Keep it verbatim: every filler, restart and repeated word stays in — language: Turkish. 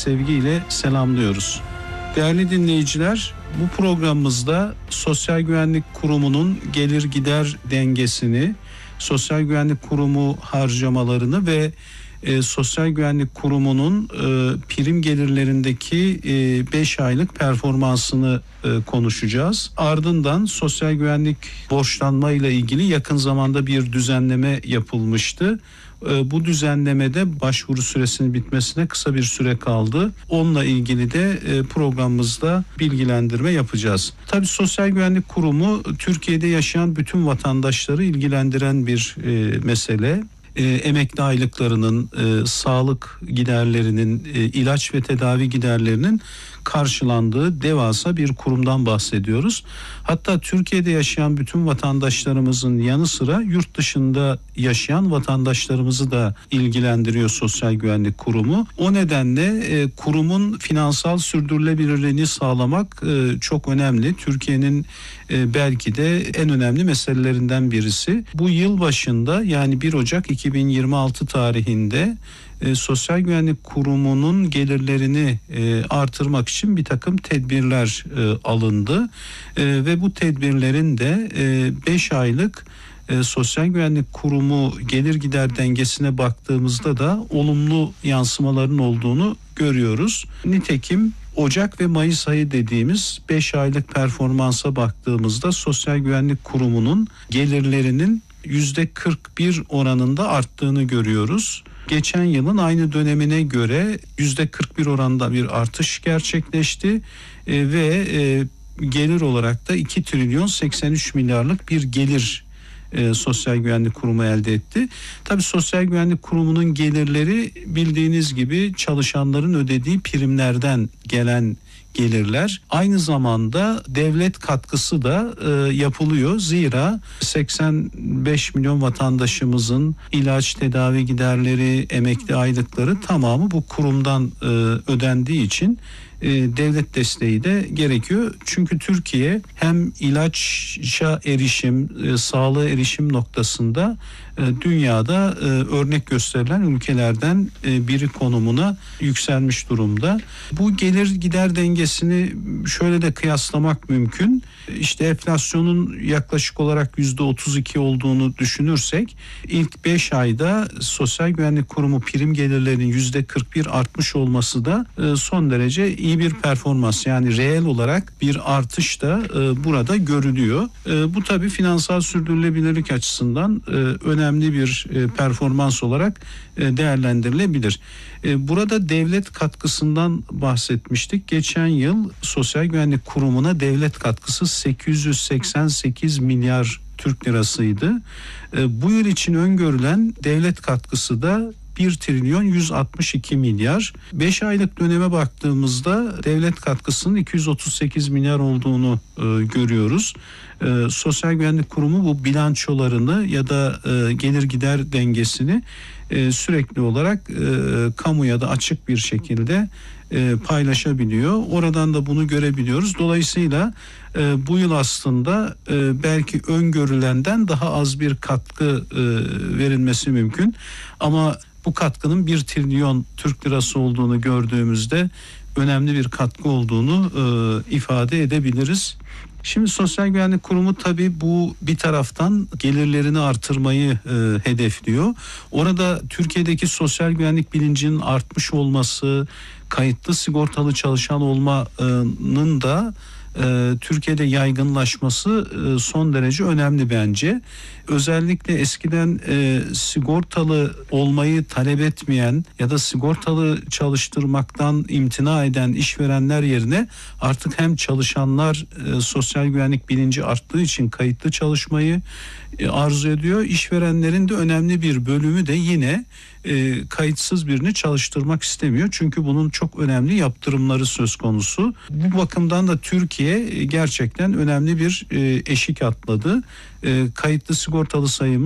sevgiyle selamlıyoruz. Değerli dinleyiciler, bu programımızda Sosyal Güvenlik Kurumu'nun gelir gider dengesini, Sosyal Güvenlik Kurumu harcamalarını ve e, Sosyal Güvenlik Kurumu'nun e, prim gelirlerindeki beş e, aylık performansını e, konuşacağız. Ardından sosyal güvenlik borçlanma ile ilgili yakın zamanda bir düzenleme yapılmıştı. Bu düzenlemede başvuru süresinin bitmesine kısa bir süre kaldı. Onunla ilgili de programımızda bilgilendirme yapacağız. Tabii Sosyal Güvenlik Kurumu Türkiye'de yaşayan bütün vatandaşları ilgilendiren bir mesele. E, emekli aylıklarının, e, sağlık giderlerinin, e, ilaç ve tedavi giderlerinin karşılandığı devasa bir kurumdan bahsediyoruz. Hatta Türkiye'de yaşayan bütün vatandaşlarımızın yanı sıra yurt dışında yaşayan vatandaşlarımızı da ilgilendiriyor Sosyal Güvenlik Kurumu. O nedenle e, kurumun finansal sürdürülebilirliğini sağlamak e, çok önemli. Türkiye'nin e, belki de en önemli meselelerinden birisi. Bu yıl başında, yani bir Ocak iki bin yirmi altı tarihinde E, Sosyal Güvenlik Kurumu'nun gelirlerini e, artırmak için bir takım tedbirler e, alındı e, ve bu tedbirlerin de beş aylık e, Sosyal Güvenlik Kurumu gelir gider dengesine baktığımızda da olumlu yansımaların olduğunu görüyoruz. Nitekim Ocak ve Mayıs ayı dediğimiz beş aylık performansa baktığımızda Sosyal Güvenlik Kurumu'nun gelirlerinin yüzde kırk bir oranında arttığını görüyoruz. Geçen yılın aynı dönemine göre yüzde kırk bir oranda bir artış gerçekleşti e, ve e, gelir olarak da iki trilyon seksen üç milyarlık bir gelir e, Sosyal Güvenlik Kurumu elde etti. Tabii Sosyal Güvenlik Kurumu'nun gelirleri bildiğiniz gibi çalışanların ödediği primlerden gelen gelirler. Aynı zamanda devlet katkısı da e, yapılıyor. Zira seksen beş milyon vatandaşımızın ilaç, tedavi giderleri, emekli aylıkları tamamı bu kurumdan e, ödendiği için e, devlet desteği de gerekiyor. Çünkü Türkiye hem ilaça erişim, e, sağlığa erişim noktasında e, dünyada e, örnek gösterilen ülkelerden e, biri konumuna yükselmiş durumda. Bu gelir gider dengesini şöyle de kıyaslamak mümkün. İşte enflasyonun yaklaşık olarak yüzde otuz iki olduğunu düşünürsek ilk beş ayda Sosyal Güvenlik Kurumu prim gelirlerinin yüzde kırk bir artmış olması da e, son derece iyi bir performans. Yani reel olarak bir artış da e, burada görülüyor. E, bu tabii finansal sürdürülebilirlik açısından e, önemli bir e, performans olarak e, değerlendirilebilir. E, burada devlet katkısından bahsetmiştik. Geçen yıl Sosyal Güvenlik Kurumu'na devlet katkısı sekiz yüz seksen sekiz milyar Türk lirasıydı. E, bu yıl için öngörülen devlet katkısı da bir trilyon yüz altmış iki milyar. beş aylık döneme baktığımızda devlet katkısının iki yüz otuz sekiz milyar olduğunu e, görüyoruz. E, Sosyal Güvenlik Kurumu bu bilançolarını ya da e, gelir gider dengesini e, sürekli olarak e, kamuya da açık bir şekilde e, paylaşabiliyor. Oradan da bunu görebiliyoruz. Dolayısıyla e, bu yıl aslında e, belki öngörülenden daha az bir katkı e, verilmesi mümkün. Ama bu katkının bir trilyon Türk lirası olduğunu gördüğümüzde önemli bir katkı olduğunu e, ifade edebiliriz. Şimdi Sosyal Güvenlik Kurumu tabii bu bir taraftan gelirlerini artırmayı e, hedefliyor. Orada Türkiye'deki sosyal güvenlik bilincinin artmış olması, kayıtlı sigortalı çalışan olmanın da e, Türkiye'de yaygınlaşması e, son derece önemli bence. Özellikle eskiden e, sigortalı olmayı talep etmeyen ya da sigortalı çalıştırmaktan imtina eden işverenler yerine artık hem çalışanlar e, sosyal güvenlik bilinci arttığı için kayıtlı çalışmayı e, arzu ediyor. İşverenlerin de önemli bir bölümü de yine e, kayıtsız birini çalıştırmak istemiyor. Çünkü bunun çok önemli yaptırımları söz konusu. Bu bakımdan da Türkiye gerçekten önemli bir e, eşik atladı. E, kayıtlı sigortalı sayımız